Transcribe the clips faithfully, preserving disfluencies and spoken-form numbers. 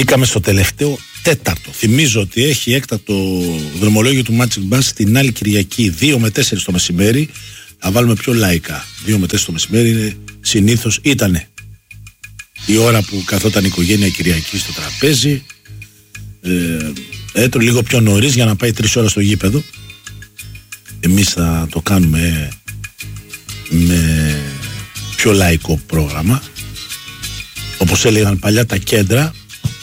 Μπήκαμε στο τελευταίο τέταρτο. Θυμίζω ότι έχει έκτακτο δρομολόγιο του Magic Bus την άλλη Κυριακή δύο με τέσσερις το μεσημέρι. Θα βάλουμε πιο λαϊκά. δύο με τέσσερις το μεσημέρι είναι συνήθως, ήτανε η ώρα που καθόταν η οικογένεια Κυριακή στο τραπέζι. Ε, έτω λίγο πιο νωρίς για να πάει τρεις ώρες στο γήπεδο. Εμείς θα το κάνουμε με πιο λαϊκό πρόγραμμα. Όπως έλεγαν παλιά τα κέντρα,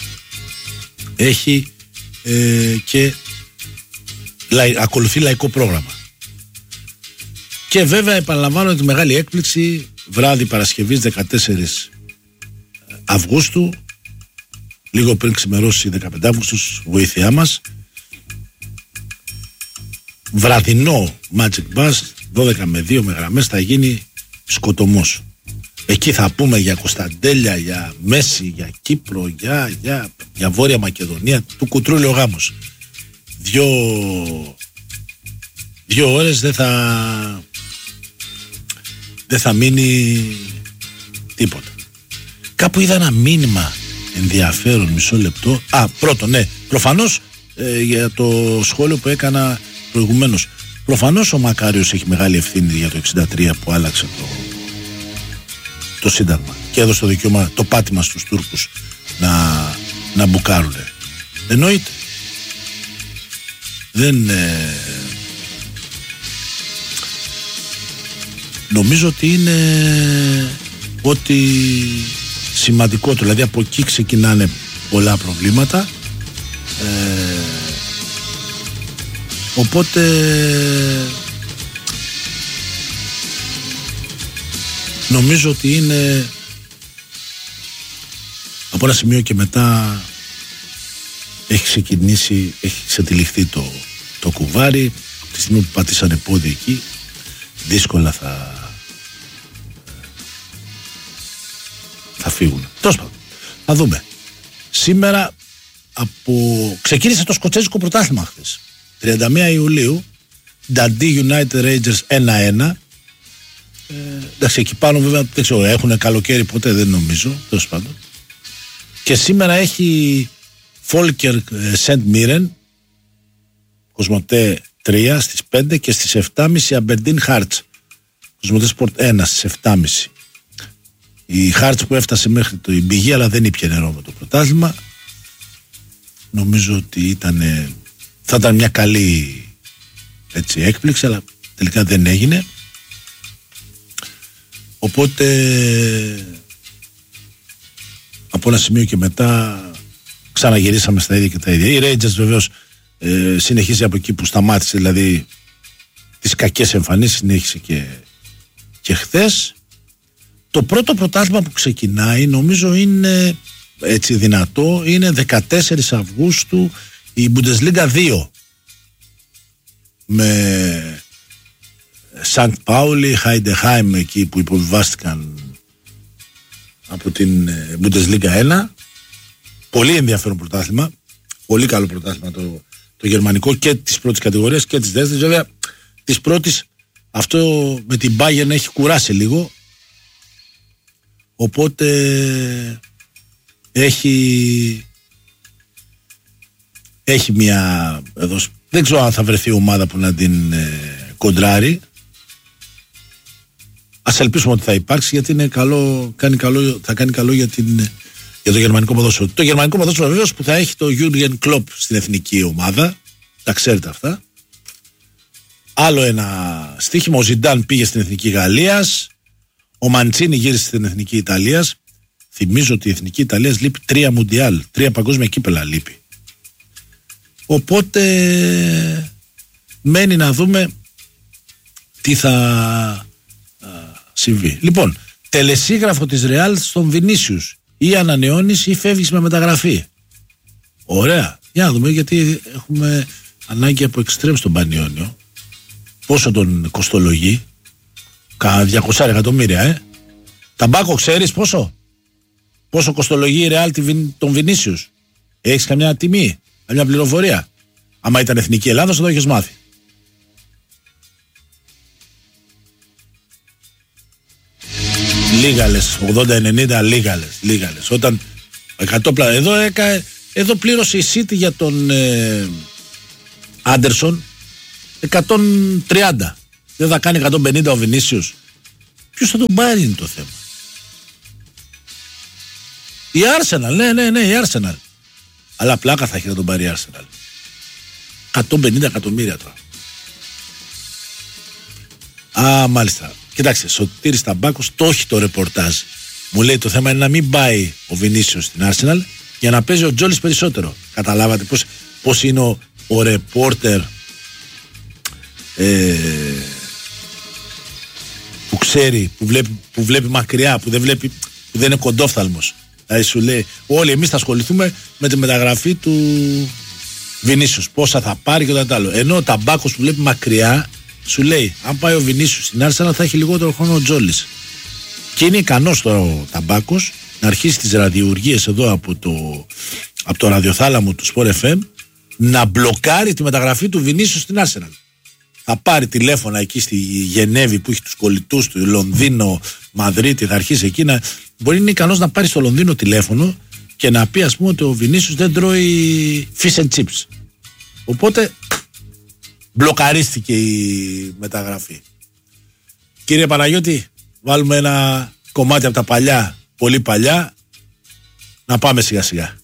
έχει ε, και λαϊ, ακολουθεί λαϊκό πρόγραμμα. Και βέβαια επαναλαμβάνω τη μεγάλη έκπληξη, βράδυ Παρασκευής δεκατέσσερις Αυγούστου, λίγο πριν ξημερώσει δεκαπέντε Αυγούστου, βοήθειά μας, βραδινό Magic Bus δώδεκα με δύο με γραμμές, θα γίνει σκοτωμός. Εκεί θα πούμε για Κωνσταντέλια, για Μέση, για Κύπρο, για, για, για Βόρεια Μακεδονία, του κουτρούλει ο γάμος. Δύο, δύο ώρες δεν θα δεν θα μείνει τίποτα. Κάπου είδα ένα μήνυμα ενδιαφέρον, μισό λεπτό. Α, πρώτον, ναι, προφανώς ε, για το σχόλιο που έκανα προηγουμένως. Προφανώς ο Μακάριος έχει μεγάλη ευθύνη για το εξήντα τρία που άλλαξε το, το Σύνταγμα και έδωσε το δικαίωμα, το πάτημα στους Τούρκους να, να μπουκάρουν. Εννοείται. Δεν... Ε, νομίζω ότι είναι ότι σημαντικό, δηλαδή από εκεί ξεκινάνε πολλά προβλήματα. Ε, οπότε νομίζω ότι είναι από ένα σημείο και μετά έχει ξεκινήσει, έχει ξετυλιχθεί το, το κουβάρι. Τη στιγμή που πατήσανε πόδι εκεί, δύσκολα θα θα φύγουν. Τέλος πάντων, θα δούμε. Σήμερα από... ξεκίνησε το σκοτσέζικο πρωτάθλημα χθες. τριάντα μία Ιουλίου, Dundee United Rangers ένα ένα. Ε, εντάξει, εκεί πάνω βέβαια δεν ξέρω, έχουν καλοκαίρι ποτέ, δεν νομίζω. Τέλος πάντων. Και σήμερα έχει Folker Σεντ Μίρεν, Κοσμοτέ τρία στις πέντε και στις επτά και τριάντα Aberdeen Hearts. Κοσμοτέ Sport ένα στις επτά και τριάντα. Η Hearts που έφτασε μέχρι το Ιμπηγή, αλλά δεν ήπια νερό με το πρωτάθλημα. Νομίζω ότι ήταν, θα ήταν μια καλή έτσι, έκπληξη, αλλά τελικά δεν έγινε. Οπότε από ένα σημείο και μετά ξαναγυρίσαμε στα ίδια και τα ίδια. Η Rangers βεβαίως ε, συνεχίζει από εκεί που σταμάτησε, δηλαδή τις κακές εμφανίσεις συνέχισε και, και χθες. Το πρώτο πρωτάθλημα που ξεκινάει νομίζω είναι έτσι δυνατό, είναι δεκατέσσερις Αυγούστου η Bundesliga δύο με Σαντ Πάουλι, Χάιντεχάιμ εκεί που υποβιβάστηκαν από την Bundesliga ένα. Πολύ ενδιαφέρον πρωτάθλημα, πολύ καλό πρωτάθλημα το, το γερμανικό και της πρώτης κατηγορίας και της δεύτερης. Βέβαια της πρώτης αυτό με την Bayern έχει κουράσει λίγο, οπότε έχει έχει μια εδώ, δεν ξέρω αν θα βρεθεί ομάδα που να την ε, κοντράρει. Ας ελπίσουμε ότι θα υπάρξει, γιατί είναι καλό, κάνει καλό, θα κάνει καλό για, την, για το γερμανικό ποδόσφαιρο. Το γερμανικό ποδόσφαιρο βεβαίως που θα έχει το Jürgen Klopp στην εθνική ομάδα, τα ξέρετε αυτά. Άλλο ένα στοίχημα, ο Ζιντάν πήγε στην εθνική Γαλλίας, ο Μαντσίνι γύρισε στην εθνική Ιταλίας. Θυμίζω ότι η εθνική Ιταλίας λείπει τρία μουντιάλ, τρία παγκόσμια κύπελα λείπει. Οπότε μένει να δούμε τι θα α, συμβεί. Λοιπόν, τελεσίγραφο της Ρεάλ στον Βινίσιους. Ή ανανεώνεις ή φεύγεις με μεταγραφή. Ωραία. Για να δούμε, γιατί έχουμε ανάγκη από εξτρέμ στον Πανιόνιο. Πόσο τον κοστολογεί? Κάνα διακόσια εκατομμύρια, ε. Ταμπάκο, ξέρεις πόσο? Πόσο κοστολογεί η Ρεάλ τον Βινίσιους? Έχεις καμιά τιμή, καμιά πληροφορία? Άμα ήταν εθνική Ελλάδα, θα το έχεις μάθει. Λίγα λες, ογδόντα ενενήντα λίγα λες, λίγα λες. Όταν εκατό πλάτα. Εδώ, έκα, εδώ πλήρωσε η City για τον ε, Άντερσον εκατόν τριάντα. Δεν θα κάνει εκατόν πενήντα ο Βινίσιος. Ποιος θα τον πάρει είναι το θέμα. Η Arsenal, ναι, ναι, ναι, η Arsenal. Αλλά πλάκα θα έχει να τον πάρει η Arsenal. εκατόν πενήντα εκατομμύρια τώρα. Α, μάλιστα. Κοιτάξτε, Σωτήρης Ταμπάκος το έχει το ρεπορτάζ. Μου λέει το θέμα είναι να μην πάει ο Βινίσιος στην Arsenal για να παίζει ο Τζόλις περισσότερο. Καταλάβατε πώς, πώς είναι ο, ο ρεπόρτερ ε, που ξέρει, που βλέπει, που βλέπει μακριά, που δεν, βλέπει, που δεν είναι κοντόφθαλμος. Δηλαδή σου λέει, όλοι εμείς θα ασχοληθούμε με τη μεταγραφή του Βινίσιος. Πόσα θα πάρει και το άλλο. Ενώ ο Ταμπάκος που βλέπει μακριά σου λέει, αν πάει ο Βινίσιος στην Arsenal θα έχει λιγότερο χρόνο ο Τζόλις. Και είναι ικανός τώρα ο Ταμπάκος να αρχίσει τις ραδιουργίες εδώ από το, από το ραδιοθάλαμο του Sport εφ εμ να μπλοκάρει τη μεταγραφή του Βινίσιου στην Arsenal. Θα πάρει τηλέφωνα εκεί στη Γενέβη που έχει τους κολλητούς του, Λονδίνο, Μαδρίτη, θα αρχίσει εκεί να. Μπορεί να είναι ικανός να πάρει στο Λονδίνο τηλέφωνο και να πει, ας πούμε, ότι ο Βινίσιος δεν τρώει fish and chips. Οπότε μπλοκαρίστηκε η μεταγραφή. Κύριε Παναγιώτη, βάλουμε ένα κομμάτι από τα παλιά, πολύ παλιά, να πάμε σιγά σιγά.